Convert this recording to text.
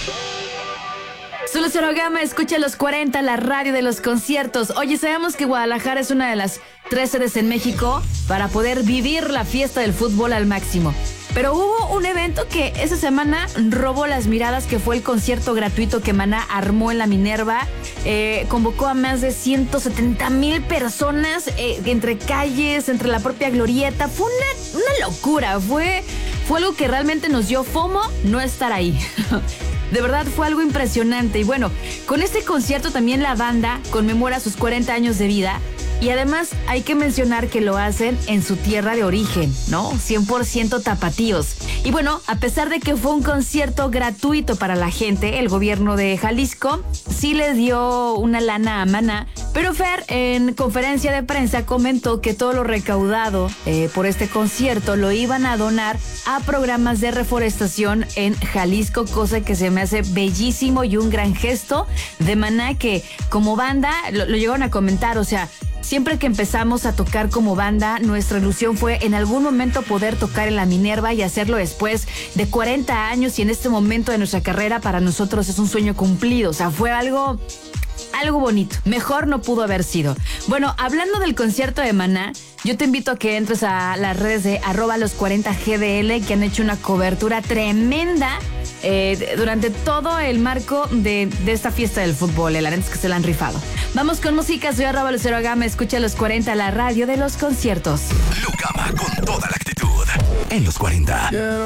Soy Lucero Gama, escucha los 40, la radio de los conciertos. Oye, sabemos que Guadalajara es una de las 3 sedes en México para poder vivir la fiesta del fútbol al máximo. Pero hubo un evento que esa semana robó las miradas, que fue el concierto gratuito que Maná armó en la Minerva. Convocó a más de 170,000 personas entre calles, entre la propia glorieta. Fue una locura, fue algo que realmente nos dio FOMO no estar ahí. De verdad fue algo impresionante. Y bueno, con este concierto también la banda conmemora sus 40 años de vida. Y además hay que mencionar que lo hacen en su tierra de origen, ¿no? 100% tapatíos. Y bueno, a pesar de que fue un concierto gratuito para la gente, el gobierno de Jalisco sí les dio una lana a Maná. Pero Fer, en conferencia de prensa, comentó que todo lo recaudado por este concierto lo iban a donar a programas de reforestación en Jalisco, cosa que se me hace bellísimo y un gran gesto de Maná, que como banda lo llegaron a comentar. O sea, siempre que empezamos a tocar como banda, nuestra ilusión fue en algún momento poder tocar en la Minerva y hacerlo después de 40 años, y en este momento de nuestra carrera para nosotros es un sueño cumplido. O sea, fue algo bonito. Mejor no pudo haber sido. Bueno, hablando del concierto de Maná, yo te invito a que entres a las redes de @los40GDL, que han hecho una cobertura tremenda durante todo el marco de esta fiesta del fútbol. La neta es que se la han rifado. Vamos con música. Soy Lucero Gama, escucha los 40, la radio de los conciertos. Lu Gama con toda la actitud en los 40.